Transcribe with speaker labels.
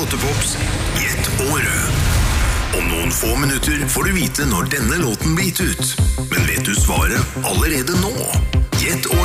Speaker 1: Låtepops Gjett året. Om noen få minutter får du vite når denne låten blir gitt ut. Men vet du svaret allerede nå? Gjett året.